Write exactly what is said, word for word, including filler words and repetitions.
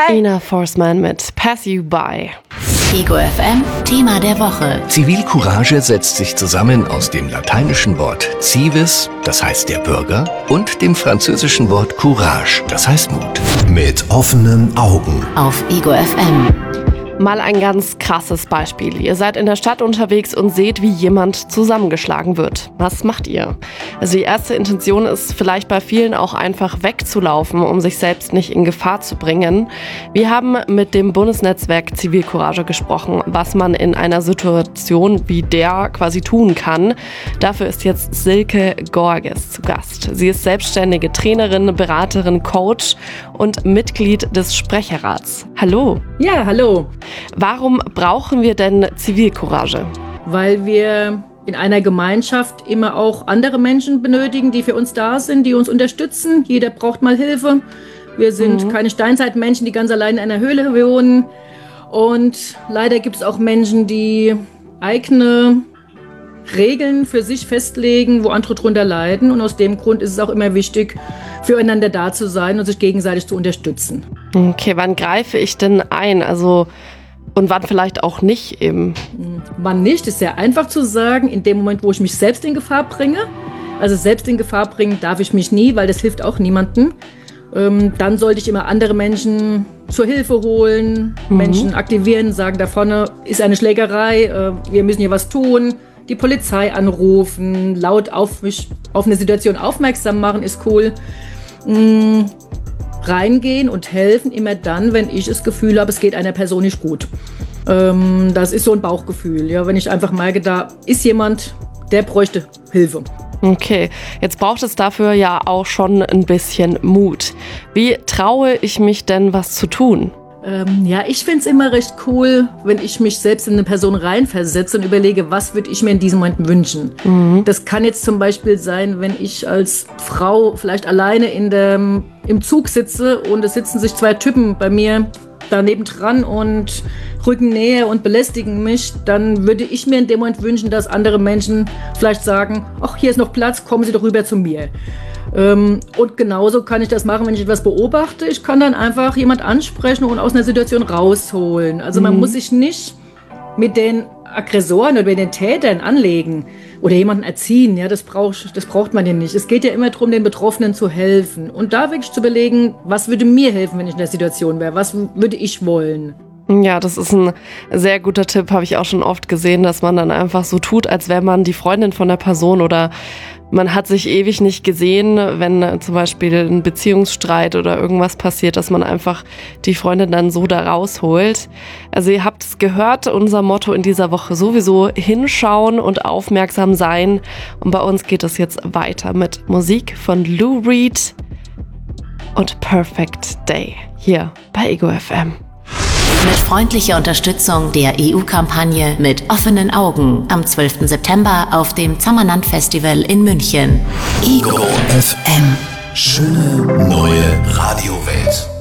by. Ina Forsman mit Pass You By. Ego F M, Thema der Woche. Zivilcourage setzt sich zusammen aus dem lateinischen Wort civis, das heißt der Bürger, und dem französischen Wort courage, das heißt Mut. Mit offenen Augen. Auf Ego F M. Mal ein ganz krasses Beispiel. Ihr seid in der Stadt unterwegs und seht, wie jemand zusammengeschlagen wird. Was macht ihr? Also die erste Intention ist vielleicht bei vielen auch einfach wegzulaufen, um sich selbst nicht in Gefahr zu bringen. Wir haben mit dem Bundesnetzwerk Zivilcourage gesprochen, was man in einer Situation wie der quasi tun kann. Dafür ist jetzt Silke Gorges zu Gast. Sie ist selbstständige Trainerin, Beraterin, Coach und Mitglied des Sprecherrats. Hallo. Ja, hallo. Warum brauchen wir denn Zivilcourage? Weil wir in einer Gemeinschaft immer auch andere Menschen benötigen, die für uns da sind, die uns unterstützen. Jeder braucht mal Hilfe. Wir sind mhm. keine Steinzeitmenschen, die ganz allein in einer Höhle wohnen. Und leider gibt es auch Menschen, die eigene Regeln für sich festlegen, wo andere drunter leiden. Und aus dem Grund ist es auch immer wichtig, füreinander da zu sein und sich gegenseitig zu unterstützen. Okay, wann greife ich denn ein? Also und wann vielleicht auch nicht eben? Wann nicht, ist sehr einfach zu sagen. In dem Moment, wo ich mich selbst in Gefahr bringe. Also selbst in Gefahr bringen darf ich mich nie, weil das hilft auch niemandem. Ähm, dann sollte ich immer andere Menschen zur Hilfe holen, mhm. Menschen aktivieren, sagen, da vorne ist eine Schlägerei, äh, wir müssen hier was tun. Die Polizei anrufen, laut auf mich, auf eine Situation aufmerksam machen, ist cool. Mhm. Reingehen und helfen immer dann, wenn ich das Gefühl habe, es geht einer Person nicht gut. Ähm, das ist so ein Bauchgefühl. Ja, wenn ich einfach merke, da ist jemand, der bräuchte Hilfe. Okay, jetzt braucht es dafür ja auch schon ein bisschen Mut. Wie traue ich mich denn, was zu tun? Ähm, ja, ich finde es immer recht cool, wenn ich mich selbst in eine Person reinversetze und überlege, was würde ich mir in diesem Moment wünschen. Mhm. Das kann jetzt zum Beispiel sein, wenn ich als Frau vielleicht alleine in der, im Zug sitze und es sitzen sich zwei Typen bei mir daneben dran und rücken näher und belästigen mich, dann würde ich mir in dem Moment wünschen, dass andere Menschen vielleicht sagen, ach, hier ist noch Platz, kommen Sie doch rüber zu mir. Ähm, und genauso kann ich das machen, wenn ich etwas beobachte. Ich kann dann einfach jemand ansprechen und aus einer Situation rausholen. Also man mhm. muss sich nicht mit den Aggressoren oder mit den Tätern anlegen oder jemanden erziehen. Ja, das braucht, das braucht man ja nicht. Es geht ja immer darum, den Betroffenen zu helfen. Und da wirklich zu überlegen, was würde mir helfen, wenn ich in der Situation wäre? Was würde ich wollen? Ja, das ist ein sehr guter Tipp, habe ich auch schon oft gesehen, dass man dann einfach so tut, als wäre man die Freundin von der Person oder man hat sich ewig nicht gesehen, wenn zum Beispiel ein Beziehungsstreit oder irgendwas passiert, dass man einfach die Freundin dann so da rausholt. Also ihr habt es gehört, unser Motto in dieser Woche sowieso hinschauen und aufmerksam sein. Und bei uns geht es jetzt weiter mit Musik von Lou Reed und Perfect Day hier bei Ego F M. Mit freundlicher Unterstützung der E U-Kampagne Mit offenen Augen am zwölften September auf dem Zammernand-Festival in München. Ego F M. Schöne neue Radiowelt.